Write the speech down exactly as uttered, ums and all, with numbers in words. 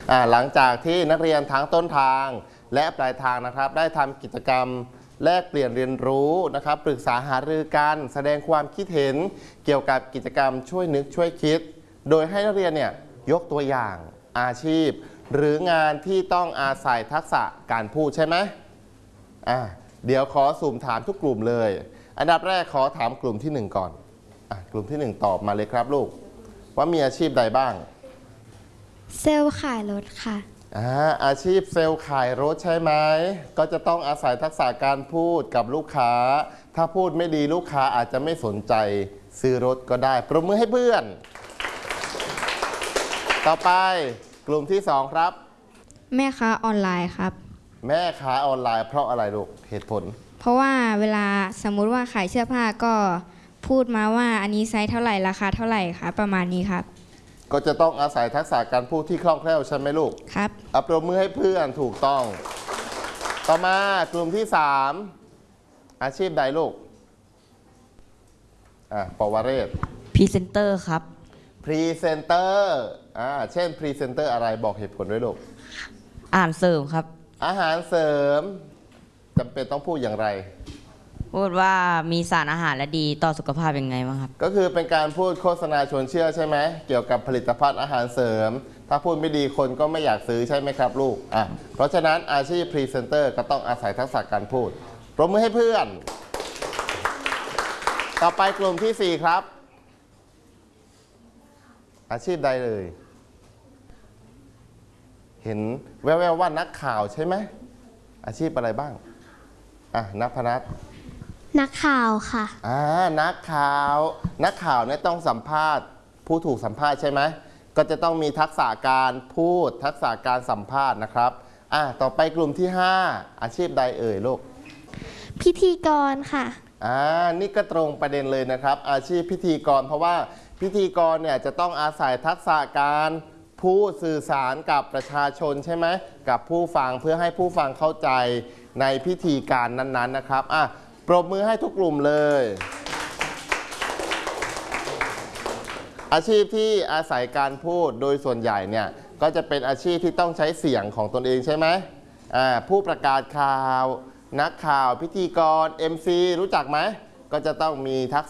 อ่าหลังจากที่นักเรียนทั้งต้นทางและปลายทางนะครับได้ทำกิจกรรมแลกเปลี่ยนเรียนรู้นะครับปรึกษาหารือกันแสดงความคิดเห็นเกี่ยวกับกิจกรรมช่วยนึกช่วยคิดโดยให้นักเรียนเนี่ยยกตัวอย่างอาชีพหรืองานที่ต้องอาศัยทักษะการพูดใช่ไหมอ่าเดี๋ยวขอสุ่มถามทุกกลุ่มเลยอันดับแรกขอถามกลุ่มที่หนึ่งก่อนอ่ะกลุ่มที่หนึ่งตอบมาเลยครับลูกว่ามีอาชีพใดบ้างเซลล์ขายรถค่ะอ่าอาชีพเซลล์ขายรถใช่ไหมก็จะต้องอาศัยทักษะการพูดกับลูกค้าถ้าพูดไม่ดีลูกค้าอาจจะไม่สนใจซื้อรถก็ได้ปรบมือให้เพื่อนต่อไปกลุ่มที่สองครับแม่ค้าออนไลน์ครับแม่ค้าออนไลน์เพราะอะไรลูกเหตุผลเพราะว่าเวลาสมมุติว่าขายเสื้อผ้าก็พูดมาว่าอันนี้ไซส์เท่าไหร่ราคาเท่าไหร่คะประมาณนี้ครับก็จะต้องอาศัยทักษะการพูดที่คล่องแคล่วใช่ไหมลูกครับเอาปรบมือให้เพื่อนถูกต้องต่อมากลุ่มที่สามอาชีพใดลูกอ่ะปวเรศพรีเซนเตอร์ครับพรีเซนเตอร์อ่าเช่นพรีเซนเตอร์อะไรบอกเหตุผลด้วยลูกอ่านเสริมครับอาหารเสริมจำเป็นต้องพูดอย่างไรพูดว่ามีสารอาหารและดีต่อสุขภาพยังไงบ้างครับก็คือเป็นการพูดโฆษณาชวนเชื่อใช่ไหมเกี่ยวกับผลิตภัณฑ์อาหารเสริมถ้าพูดไม่ดีคนก็ไม่อยากซื้อใช่ไหมครับลูกอ่ะเพราะฉะนั้นอาชีพพรีเซนเตอร์ก็ต้องอาศัยทักษะการพูดปรบมือให้เพื่อนต่อไปกลุ่มที่สี่ครับอาชีพใดเลยเห็นแววๆว่านักข่าวใช่ไหมอาชีพอะไรบ้างอ่ะณพนัสนักข่าวค่ะอ่านักข่าวนักข่าวเนี่ยต้องสัมภาษณ์ผู้ถูกสัมภาษณ์ใช่ไหมก็จะต้องมีทักษะการพูดทักษะการสัมภาษณ์นะครับอ่ะต่อไปกลุ่มที่ห้าอาชีพใดเอ่ยลูกพิธีกรค่ะอ่านี่ก็ตรงประเด็นเลยนะครับอาชีพพิธีกรเพราะว่าพิธีกรเนี่ยจะต้องอาศัยทักษะการพูดสื่อสารกับประชาชนใช่ไหมกับผู้ฟังเพื่อให้ผู้ฟังเข้าใจในพิธีการนั้นๆนะครับอ่ะปรบมือให้ทุกกลุ่มเลยอาชีพที่อาศัยการพูดโดยส่วนใหญ่เนี่ยก็จะเป็นอาชีพที่ต้องใช้เสียงของตนเองใช่ไหมอ่าผู้ประกาศข่าวนักข่าวพิธีกร เอ็ม ซี รู้จักไหมก็จะต้องมีทักษะ